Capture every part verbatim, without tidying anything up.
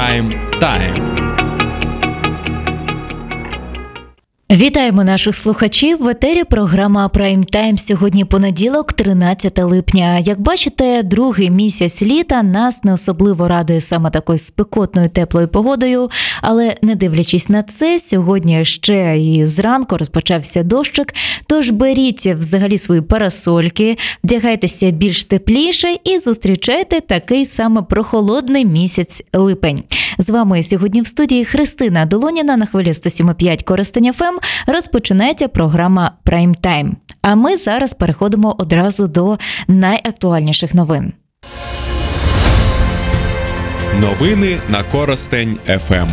Прайм-тайм. Вітаємо наших слухачів. В етері програма «Прайм-тайм». Сьогодні понеділок, тринадцяте липня. Як бачите, другий місяць літа нас не особливо радує саме такою спекотною теплою погодою. Але не дивлячись на це, сьогодні ще і зранку розпочався дощик. Тож беріть взагалі свої парасольки, вдягайтеся більш тепліше і зустрічайте такий саме прохолодний місяць липень. З вами сьогодні в студії Христина Долоніна на хвилі сто сім і п'ять Коростень еф ем. Розпочинається програма «Прайм-тайм». А ми зараз переходимо одразу до найактуальніших новин. Новини на Коростень еф ем.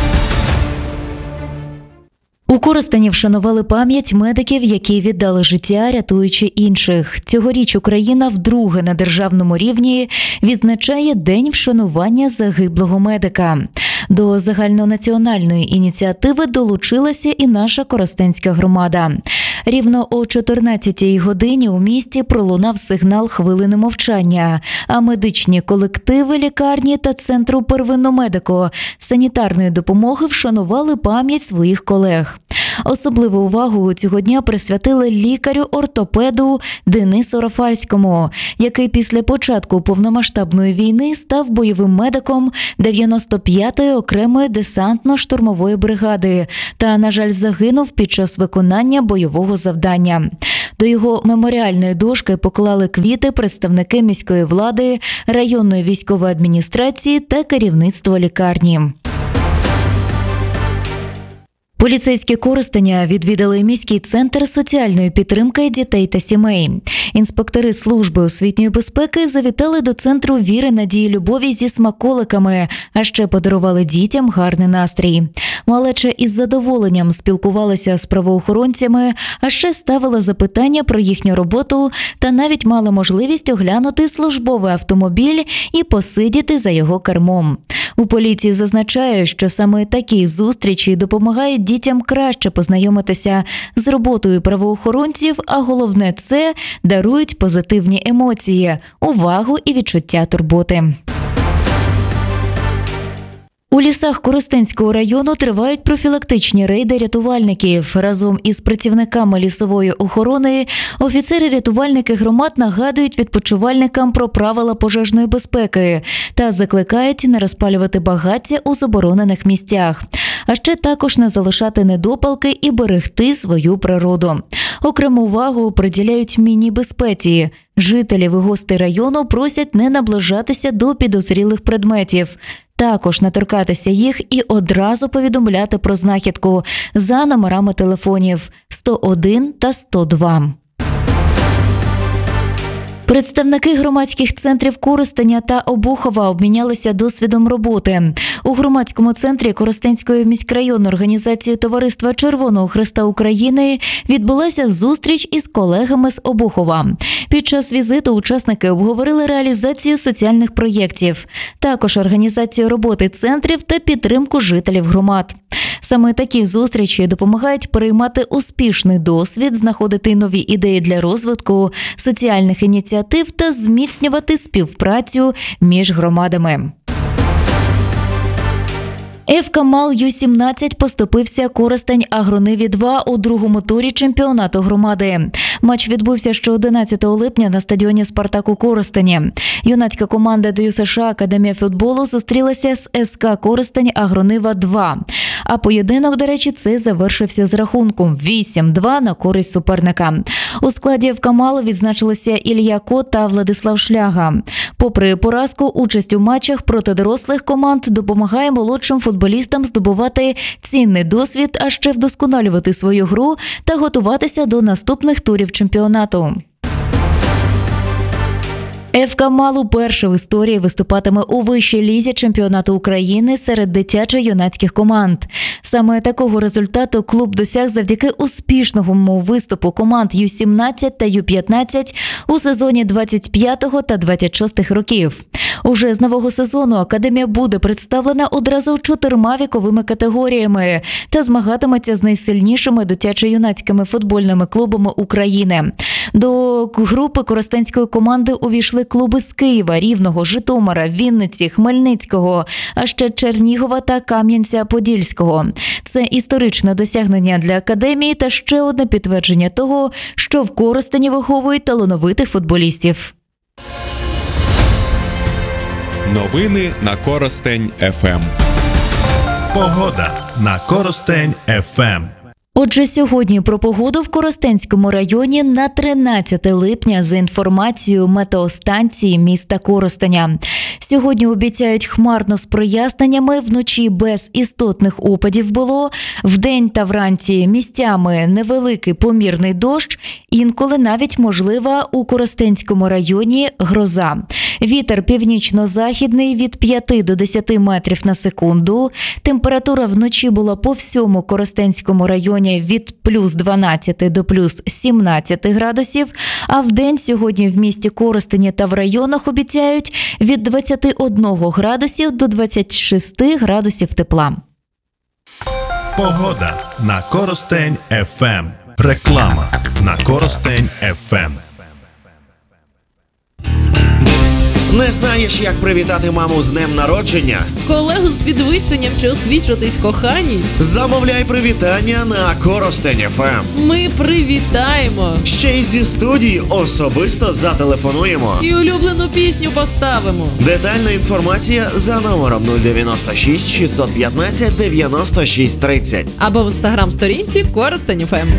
У Коростені вшанували пам'ять медиків, які віддали життя, рятуючи інших. Цьогоріч Україна вдруге на державному рівні відзначає День вшанування загиблого медика. До загальнонаціональної ініціативи долучилася і наша коростенська громада. Рівно о чотирнадцятій годині у місті пролунав сигнал хвилини мовчання, а медичні колективи лікарні та Центру первинно-медико санітарної допомоги вшанували пам'ять своїх колег. Особливу увагу цього дня присвятили лікарю-ортопеду Денису Рафальському, який після початку повномасштабної війни став бойовим медиком дев'яносто п'ятої окремої десантно-штурмової бригади та, на жаль, загинув під час виконання бойового завдання. До його меморіальної дошки поклали квіти представники міської влади, районної військової адміністрації та керівництво лікарні. Поліцейські Коростеня відвідали міський центр соціальної підтримки дітей та сімей. Інспектори служби освітньої безпеки завітали до центру віри, надії, любові зі смаколиками, а ще подарували дітям гарний настрій. Малеча із задоволенням спілкувалася з правоохоронцями, а ще ставила запитання про їхню роботу та навіть мала можливість оглянути службовий автомобіль і посидіти за його кермом. У поліції зазначають, що саме такі зустрічі допомагають дітям краще познайомитися з роботою правоохоронців, а головне – це дарують позитивні емоції, увагу і відчуття турботи. У лісах Коростенського району тривають профілактичні рейди рятувальників. Разом із працівниками лісової охорони офіцери-рятувальники громад нагадують відпочивальникам про правила пожежної безпеки та закликають не розпалювати багаття у заборонених місцях. А ще також не залишати недопалки і берегти свою природу. Окрему увагу приділяють мінній безпеці. Жителів і гостей району просять не наближатися до підозрілих предметів. Також не торкатися їх і одразу повідомляти про знахідку за номерами телефонів сто один та сто два. Представники громадських центрів Коростеня та Обухова обмінялися досвідом роботи. У громадському центрі Коростенської міськрайонної організації Товариства Червоного Хреста України відбулася зустріч із колегами з Обухова. Під час візиту учасники обговорили реалізацію соціальних проєктів, також організацію роботи центрів та підтримку жителів громад. Саме такі зустрічі допомагають переймати успішний досвід, знаходити нові ідеї для розвитку соціальних ініціатив та зміцнювати співпрацю між громадами. ФК МАЛ Ю сімнадцять поступився Коростень Агрониві два у другому турі чемпіонату громади. Матч відбувся ще одинадцятого липня на стадіоні «Спартак» у Коростені. Юнацька команда Д Ю С Ш Академія футболу зустрілася з С К Коростень Агронива два. А поєдинок, до речі, це завершився з рахунком вісім-два на користь суперника. У складі ФК МАЛ відзначилися Ілля Кот та Владислав Шляга. Попри поразку, участь у матчах проти дорослих команд допомагає молодшим футболістам здобувати цінний досвід, а ще вдосконалювати свою гру та готуватися до наступних турів чемпіонату. ФК МАЛ уперше в історії виступатиме у вищій лізі чемпіонату України серед дитячо-юнацьких команд. Саме такого результату клуб досяг завдяки успішному виступу команд Ю сімнадцять та Ю п'ятнадцять у сезоні двадцять п'ятого та двадцять шостого років. Уже з нового сезону академія буде представлена одразу чотирма віковими категоріями та змагатиметься з найсильнішими дитячо-юнацькими футбольними клубами України. До групи коростенської команди увійшли клуби з Києва, Рівного, Житомира, Вінниці, Хмельницького, а ще Чернігова та Кам'янця-Подільського. Це історичне досягнення для академії та ще одне підтвердження того, що в Коростені виховують талановитих футболістів. Новини на Коростень еф ем. Погода на Коростень еф ем. Отже, сьогодні про погоду в Коростенському районі на тринадцяте липня за інформацією метеостанції міста Коростеня. Сьогодні обіцяють хмарно з проясненнями, вночі без істотних опадів було, вдень та вранці місцями невеликий помірний дощ, інколи навіть можлива у Коростенському районі гроза. Вітер північно-західний від п'яти до десяти метрів на секунду. Температура вночі була по всьому Коростенському районі від плюс дванадцяти до плюс сімнадцяти градусів, а вдень сьогодні в місті Коростені та в районах обіцяють від двадцяти одного градусів до двадцяти шести градусів тепла. Погода на Коростень еф ем. Реклама на Коростень еф ем. Не знаєш, як привітати маму з днем народження? Колегу з підвищенням чи освічитись коханій? Замовляй привітання на Коростень еф ем. Ми привітаємо! Ще й зі студії особисто зателефонуємо. І улюблену пісню поставимо. Детальна інформація за номером нуль дев'яносто шість шістсот п'ятнадцять дев'яносто шість тридцять. Або в інстаграм-сторінці Коростень еф ем.